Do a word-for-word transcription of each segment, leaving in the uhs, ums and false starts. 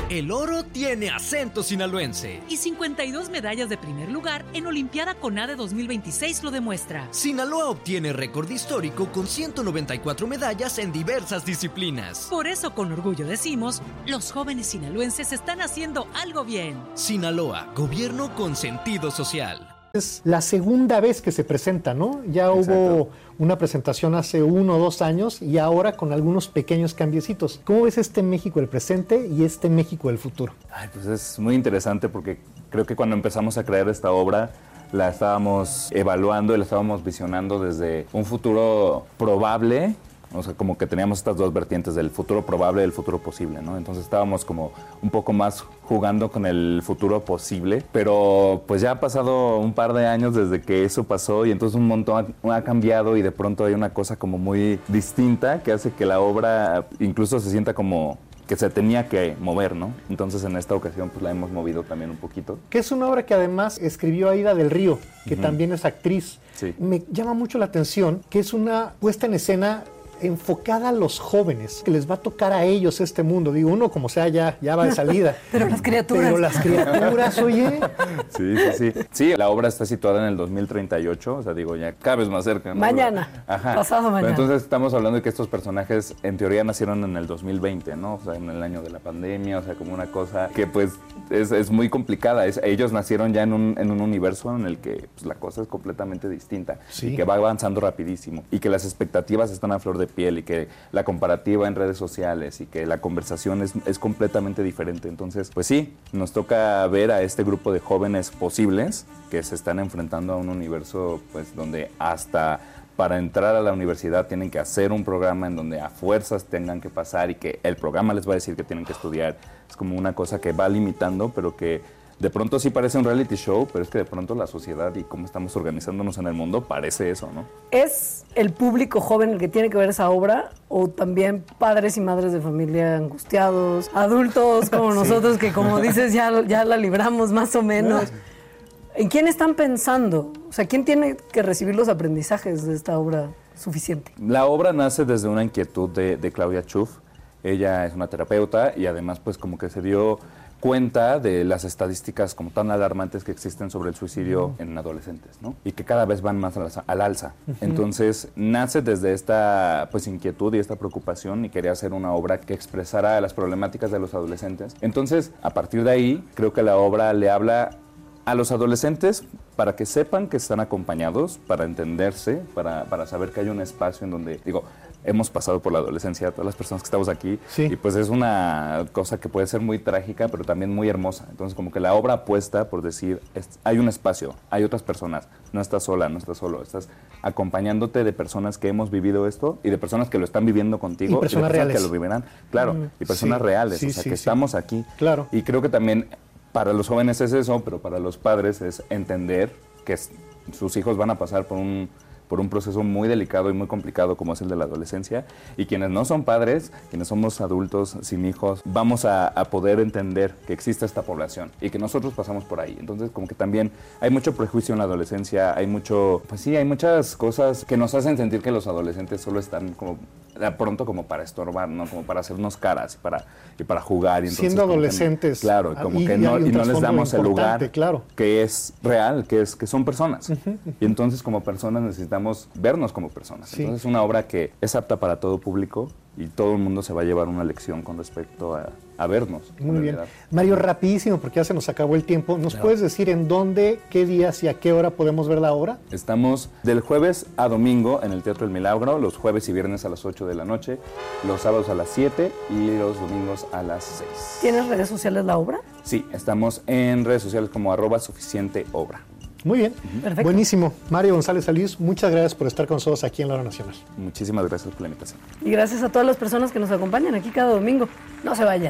El oro tiene acento sinaloense. Y cincuenta y dos medallas de primer lugar en Olimpiada CONADE dos mil veintiséis lo demuestra. Sinaloa obtiene récord histórico con ciento noventa y cuatro medallas en diversas disciplinas. Por eso, con orgullo decimos, los jóvenes sinaloenses están haciendo algo bien. Sinaloa, gobierno con sentido social. Es la segunda vez que se presenta, ¿no? Ya Exacto. Hubo una presentación hace uno o dos años y ahora con algunos pequeños cambiecitos. ¿Cómo ves este México del presente y este México del futuro? Ay, pues es muy interesante porque creo que cuando empezamos a crear esta obra la estábamos evaluando y la estábamos visionando desde un futuro probable. O sea, como que teníamos estas dos vertientes del futuro probable y del futuro posible, ¿no? Entonces estábamos como un poco más jugando con el futuro posible, pero pues ya ha pasado un par de años desde que eso pasó y entonces un montón ha, ha cambiado y de pronto hay una cosa como muy distinta que hace que la obra incluso se sienta como que se tenía que mover, ¿no? Entonces en esta ocasión pues la hemos movido también un poquito. Que es una obra que además escribió Aida del Río, que uh-huh. también es actriz. Sí. Me llama mucho la atención que es una puesta en escena enfocada a los jóvenes, que les va a tocar a ellos este mundo. Digo, uno como sea ya, ya va de salida. Pero las criaturas. Pero las criaturas, oye. Sí, sí, sí. Sí, la obra está situada en el dos mil treinta y ocho, o sea, digo, ya cada vez más cerca, ¿no? Mañana. Ajá. Pasado mañana. Pero entonces estamos hablando de que estos personajes en teoría nacieron en el dos mil veinte, ¿no? O sea, en el año de la pandemia, o sea, como una cosa que pues es, es muy complicada. Es, ellos nacieron ya en un, en un universo en el que pues, la cosa es completamente distinta. Sí. Y que va avanzando rapidísimo. Y que las expectativas están a flor de piel y que la comparativa en redes sociales y que la conversación es, es completamente diferente. Entonces, pues sí, nos toca ver a este grupo de jóvenes posibles que se están enfrentando a un universo pues donde hasta para entrar a la universidad tienen que hacer un programa en donde a fuerzas tengan que pasar y que el programa les va a decir que tienen que estudiar. Es como una cosa que va limitando, pero que de pronto sí parece un reality show, pero es que de pronto la sociedad y cómo estamos organizándonos en el mundo parece eso, ¿no? ¿Es el público joven el que tiene que ver esa obra o también padres y madres de familia angustiados, adultos como sí. nosotros que como dices ya, ya la libramos más o menos? ¿En quién están pensando? O sea, ¿quién tiene que recibir los aprendizajes de esta obra suficiente? La obra nace desde una inquietud de, de Claudia Schuff. Ella es una terapeuta y además pues como que se dio cuenta de las estadísticas como tan alarmantes que existen sobre el suicidio uh-huh. en adolescentes, ¿no? Y que cada vez van más al, al alza. Uh-huh. Entonces, nace desde esta pues inquietud y esta preocupación y quería hacer una obra que expresara las problemáticas de los adolescentes. Entonces, a partir de ahí, creo que la obra le habla a los adolescentes para que sepan que están acompañados, para entenderse, para, para saber que hay un espacio en donde, digo, hemos pasado por la adolescencia, todas las personas que estamos aquí, sí. y pues es una cosa que puede ser muy trágica, pero también muy hermosa. Entonces, como que la obra apuesta por decir, es, hay un espacio, hay otras personas, no estás sola, no estás solo, estás acompañándote de personas que hemos vivido esto y de personas que lo están viviendo contigo. Y personas y de personas reales. que lo vivirán, claro, mm, y personas sí, reales, sí, o sea, sí, que sí. estamos aquí. Claro. Y creo que también para los jóvenes es eso, pero para los padres es entender que es, sus hijos van a pasar por un por un proceso muy delicado y muy complicado como es el de la adolescencia, y quienes no son padres, quienes somos adultos sin hijos, vamos a, a poder entender que existe esta población y que nosotros pasamos por ahí. Entonces, como que también hay mucho prejuicio en la adolescencia, hay mucho, pues sí, hay muchas cosas que nos hacen sentir que los adolescentes solo están como de pronto como para estorbar, ¿no? Como para hacernos caras y para, y para jugar. Y entonces, siendo adolescentes. Que, claro, como y, que no, y no les damos el lugar claro. que es real, que, es, que son personas. Uh-huh, uh-huh. Y entonces como personas necesitamos vernos como personas. Sí. Entonces es una obra que es apta para todo público y todo el mundo se va a llevar una lección con respecto a, a vernos. Muy bien. Mario, rapidísimo, porque ya se nos acabó el tiempo. ¿Nos claro. puedes decir en dónde, qué días y a qué hora podemos ver la obra? Estamos del jueves a domingo en el Teatro El Milagro, los jueves y viernes a las ocho de la noche, los sábados a las siete y los domingos a las seis. ¿Tienes redes sociales la obra? Sí, estamos en redes sociales como arroba suficiente obra. Muy bien, perfecto. Buenísimo. Mario González Alís, muchas gracias por estar con nosotros aquí en La Hora Nacional. Muchísimas gracias por la invitación. Y gracias a todas las personas que nos acompañan aquí cada domingo. No se vayan.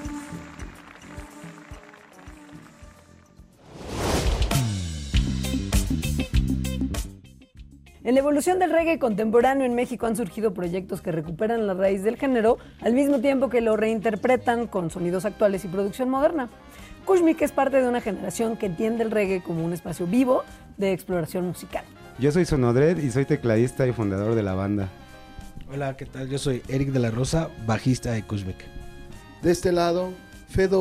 En la evolución del reggae contemporáneo en México han surgido proyectos que recuperan la raíz del género al mismo tiempo que lo reinterpretan con sonidos actuales y producción moderna. Kushmik es parte de una generación que entiende el reggae como un espacio vivo de exploración musical. Yo soy Sonodred y soy tecladista y fundador de la banda. Hola, ¿qué tal? Yo soy Eric de la Rosa, bajista de Kushmik. De este lado, Fedo